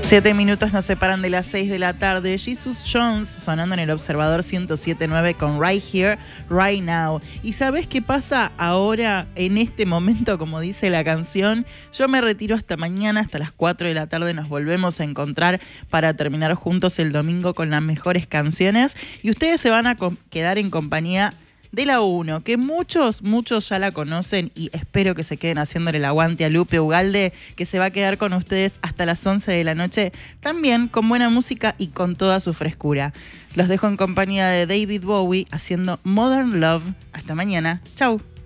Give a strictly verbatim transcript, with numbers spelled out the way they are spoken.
Siete minutos nos separan de las seis de la tarde. Jesus Jones sonando en el Observador ciento siete punto nueve con Right Here, Right Now. ¿Y sabés qué pasa ahora, en este momento, como dice la canción? Yo me retiro hasta mañana, hasta las cuatro de la tarde. Nos volvemos a encontrar para terminar juntos el domingo con las mejores canciones. Y ustedes se van a quedar en compañía de la uno, que muchos, muchos ya la conocen y espero que se queden haciéndole el aguante a Lupe Ugalde, que se va a quedar con ustedes hasta las once de la noche, también con buena música y con toda su frescura. Los dejo en compañía de David Bowie haciendo Modern Love. Hasta mañana. Chau.